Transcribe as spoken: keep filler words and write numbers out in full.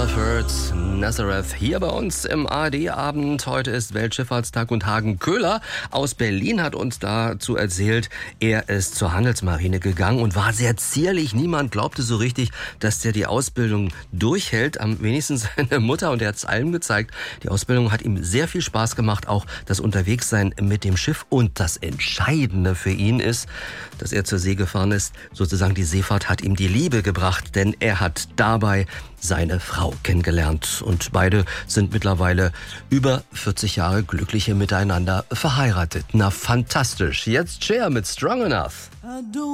Alfred Nazareth hier bei uns im A R D-Abend. Heute ist Weltschifffahrtstag und Hagen Köhler aus Berlin hat uns dazu erzählt, er ist zur Handelsmarine gegangen und war sehr zierlich. Niemand glaubte so richtig, dass der die Ausbildung durchhält. Am wenigsten seine Mutter, und er hat es allen gezeigt. Die Ausbildung hat ihm sehr viel Spaß gemacht, auch das Unterwegssein mit dem Schiff. Und das Entscheidende für ihn ist, dass er zur See gefahren ist. Sozusagen die Seefahrt hat ihm die Liebe gebracht, denn er hat dabei seine Frau kennengelernt. Und beide sind mittlerweile über vierzig Jahre glückliche miteinander verheiratet. Na, fantastisch. Jetzt Cher mit Strong Enough.